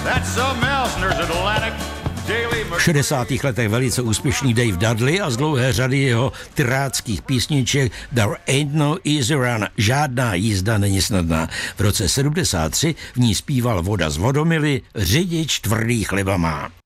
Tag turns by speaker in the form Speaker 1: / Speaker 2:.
Speaker 1: V 60. letech velice úspěšný Dave Dudley a z dlouhé řady jeho tirádských písniček There Ain't No Easy Run, žádná jízda není snadná. V roce 73 v ní zpíval Voda z Vodomily, řidič tvrdý chleba má.